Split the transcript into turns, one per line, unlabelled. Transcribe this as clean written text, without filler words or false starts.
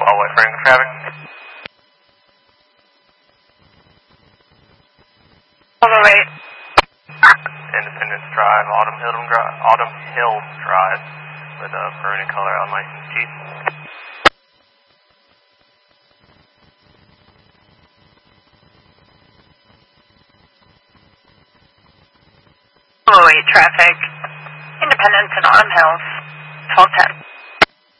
All white Franklin traffic.
Overweight.
Independence Drive, Autumn Hills Drive, with a maroon and color on license G.
Overweight traffic. Independence and Autumn Hills. 1210.